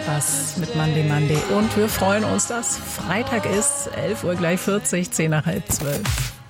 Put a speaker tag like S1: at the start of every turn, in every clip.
S1: was mit Monday Monday. Und wir freuen uns, dass Freitag ist, 11 Uhr gleich 40, 10 nach halb 12.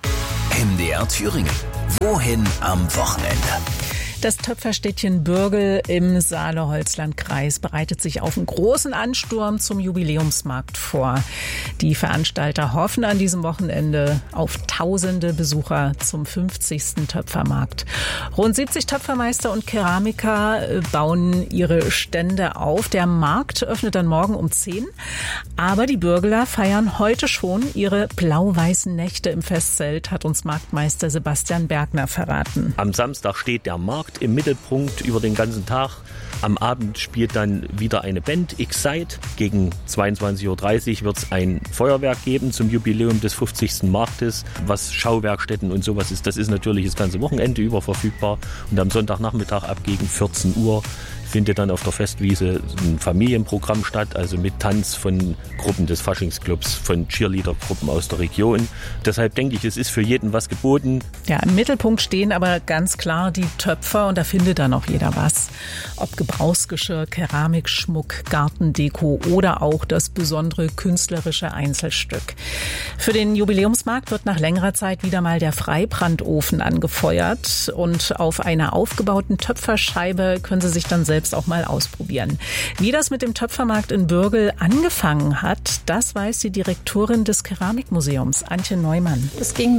S2: MDR Thüringen. Wohin am Wochenende?
S1: Das Töpferstädtchen Bürgel im Saale-Holzland-Kreis bereitet sich auf einen großen Ansturm zum Jubiläumsmarkt vor. Die Veranstalter hoffen an diesem Wochenende auf tausende Besucher zum 50. Töpfermarkt. Rund 70 Töpfermeister und Keramiker bauen ihre Stände auf. Der Markt öffnet dann morgen um 10. Aber die Bürgeler feiern heute schon ihre blau-weißen Nächte im Festzelt, hat uns Marktmeister Sebastian Bergner verraten.
S3: Am Samstag steht der Markt im Mittelpunkt über den ganzen Tag. Am Abend spielt dann wieder eine Band, Excite. Gegen 22.30 Uhr wird es ein Feuerwerk geben zum Jubiläum des 50. Marktes, was Schauwerkstätten und sowas ist. Das ist natürlich das ganze Wochenende über verfügbar. Und am Sonntagnachmittag ab gegen 14 Uhr findet dann auf der Festwiese ein Familienprogramm statt, also mit Tanz von Gruppen des Faschingsclubs, von Cheerleader-Gruppen aus der Region. Deshalb denke ich, es ist für jeden was geboten.
S1: Ja, im Mittelpunkt stehen aber ganz klar die Töpfer und da findet dann auch jeder was. Ob Gebrauchsgeschirr, Keramikschmuck, Gartendeko oder auch das besondere künstlerische Einzelstück. Für den Jubiläumsmarkt wird nach längerer Zeit wieder mal der Freibrandofen angefeuert und auf einer aufgebauten Töpferscheibe können Sie sich dann selbst auch mal ausprobieren. Wie das mit dem Töpfermarkt in Bürgel angefangen hat, das weiß die Direktorin des Keramikmuseums, Antje Neumann.
S4: Es ging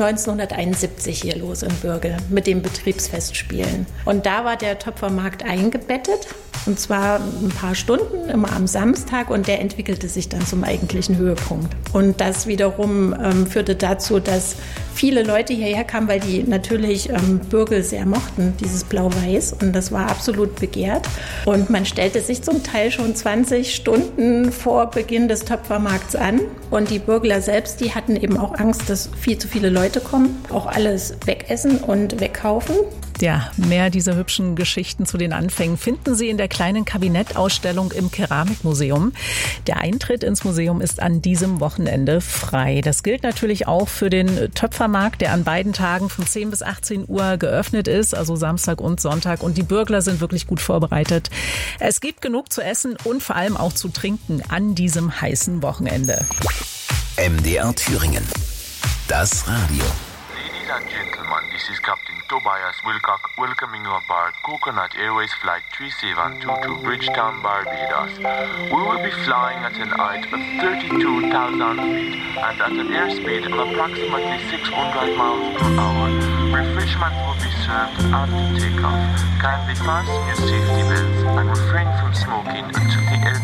S4: 1971 hier los in Bürgel mit den Betriebsfestspielen. Und da war der Töpfermarkt eingebettet. Und zwar ein paar Stunden, immer am Samstag. Und der entwickelte sich dann zum eigentlichen Höhepunkt. Und das wiederum führte dazu, dass viele Leute hierher kamen, weil die natürlich Bürgel sehr mochten, dieses Blau-Weiß. Und das war absolut begehrt. Und man stellte sich zum Teil schon 20 Stunden vor Beginn des Töpfermarkts an. Und die Bürgler selbst, die hatten eben auch Angst, dass viel zu viele Leute kommen, auch alles wegessen und wegkaufen.
S1: Ja, mehr dieser hübschen Geschichten zu den Anfängen finden Sie in der kleinen Kabinettausstellung im Keramikmuseum. Der Eintritt ins Museum ist an diesem Wochenende frei. Das gilt natürlich auch für den Töpfermarkt, der an beiden Tagen von 10 bis 18 Uhr geöffnet ist, also Samstag und Sonntag. Und die Bürgler sind wirklich gut vorbereitet. Es gibt genug zu essen und vor allem auch zu trinken an diesem heißen Wochenende.
S2: MDR Thüringen. Das Radio.
S5: Ladies and gentlemen, this is Captain Tobias Wilcock welcoming you aboard Coconut Airways Flight 3722 to Bridgetown, Barbados. We will be flying at an height of 32,000 feet and at an airspeed of approximately 600 miles per hour. Refreshment will be served after takeoff. Kindly fasten your safety belts and refrain from smoking until the